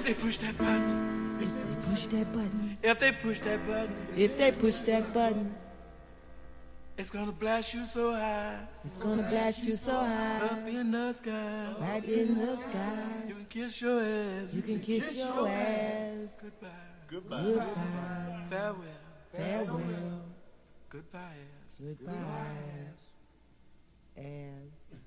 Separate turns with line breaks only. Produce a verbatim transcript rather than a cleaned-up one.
they push that button,
if they push that button,
if they push that button,
if they push that button,
it's gonna blast you so high,
it's gonna blast you so high,
up in the sky,
right in the sky.
You can kiss your ass,
you can kiss, kiss your ass.
Goodbye,
goodbye,
goodbye,
farewell,
farewell,
goodbye ass,
goodbye ass, ass.